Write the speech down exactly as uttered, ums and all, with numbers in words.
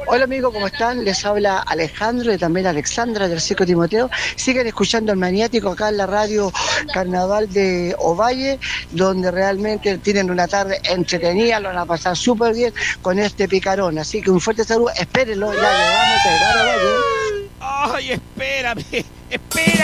Hola amigos, ¿cómo están? Les habla Alejandro y también Alexandra del Circo Timoteo. Siguen escuchando el Maniático acá en la radio Carnaval de Ovalle, donde realmente tienen una tarde entretenida, lo van a pasar súper bien con este picarón. Así que un fuerte saludo, espérenlo, ya llegamos a llegar a Ovalle. ¡Ay, espérame! ¡Espera!